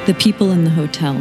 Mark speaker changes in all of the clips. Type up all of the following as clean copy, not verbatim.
Speaker 1: The people in the hotel.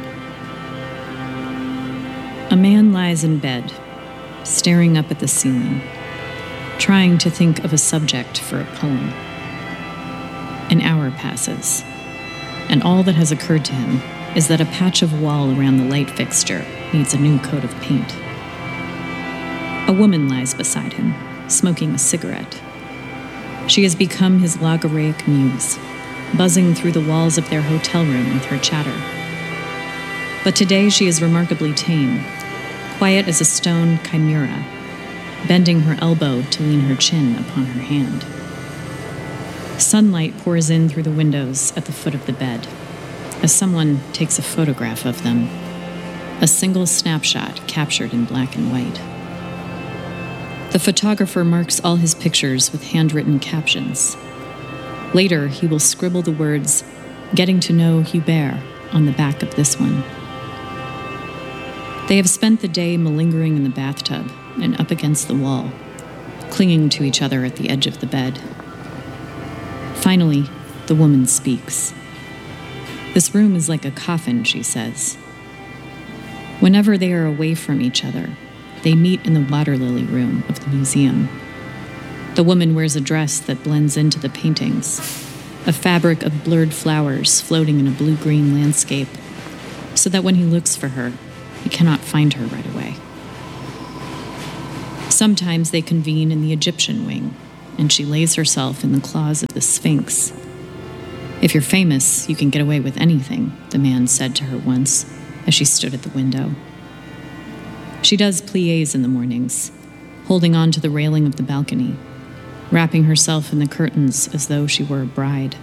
Speaker 1: A man lies in bed, staring up at the ceiling, trying to think of a subject for a poem. An hour passes, and all that has occurred to him is that a patch of wall around the light fixture needs a new coat of paint. A woman lies beside him, smoking a cigarette. She has become his logorrheic muse, buzzing through the walls of their hotel room with her chatter. But today she is remarkably tame, quiet as a stone chimera, bending her elbow to lean her chin upon her hand. Sunlight pours in through the windows at the foot of the bed, as someone takes a photograph of them, a single snapshot captured in black and white. The photographer marks all his pictures with handwritten captions. Later, he will scribble the words, "Getting to know Hubert," on the back of this one. They have spent the day malingering in the bathtub and up against the wall, clinging to each other at the edge of the bed. Finally, the woman speaks. "This room is like a coffin," she says. Whenever they are away from each other, they meet in the water lily room of the museum. The woman wears a dress that blends into the paintings, a fabric of blurred flowers floating in a blue-green landscape, so that when he looks for her, he cannot find her right away. Sometimes they convene in the Egyptian wing, and she lays herself in the claws of the Sphinx. "If you're famous, you can get away with anything," the man said to her once, as she stood at the window. She does pliés in the mornings, holding on to the railing of the balcony, wrapping herself in the curtains as though she were a bride.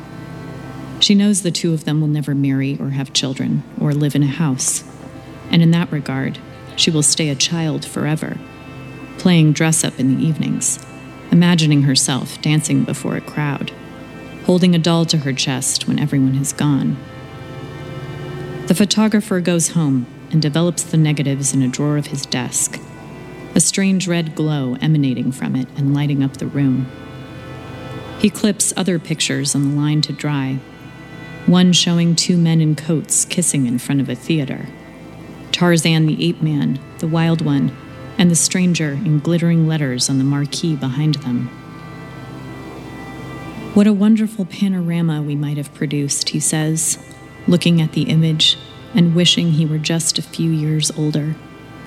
Speaker 1: She knows the two of them will never marry or have children or live in a house, and in that regard, she will stay a child forever, playing dress-up in the evenings, imagining herself dancing before a crowd, holding a doll to her chest when everyone has gone. The photographer goes home and develops the negatives in a drawer of his desk, a strange red glow emanating from it and lighting up the room. He clips other pictures on the line to dry, one showing two men in coats kissing in front of a theater, Tarzan the ape man, the wild one, and the stranger in glittering letters on the marquee behind them. "What a wonderful panorama we might have produced," he says, looking at the image and wishing he were just a few years older.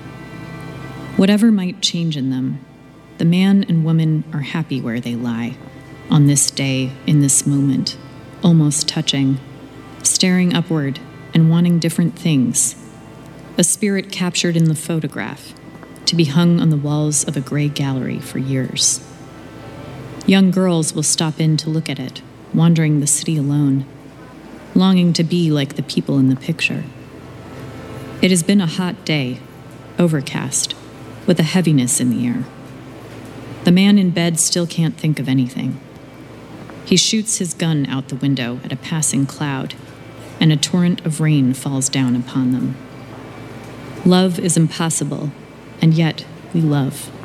Speaker 1: Whatever might change in them, the man and woman are happy where they lie, on this day, in this moment, almost touching, staring upward and wanting different things, a spirit captured in the photograph, to be hung on the walls of a gray gallery for years. Young girls will stop in to look at it, wandering the city alone, longing to be like the people in the picture. It has been a hot day, overcast, with a heaviness in the air. The man in bed still can't think of anything. He shoots his gun out the window at a passing cloud, and a torrent of rain falls down upon them. Love is impossible, and yet we love.